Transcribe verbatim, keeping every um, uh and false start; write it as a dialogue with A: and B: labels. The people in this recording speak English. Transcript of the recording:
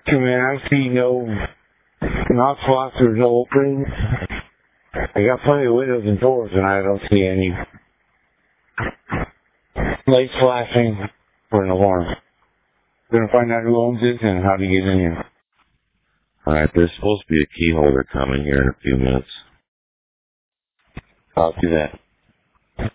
A: Man, I see no knock slots, there's no openings. I got plenty of windows and doors, and I don't see any lights flashing for an alarm. Gonna find out who owns it and how to get in here.
B: Alright, there's supposed to be a key holder coming here in a few minutes.
A: I'll do that.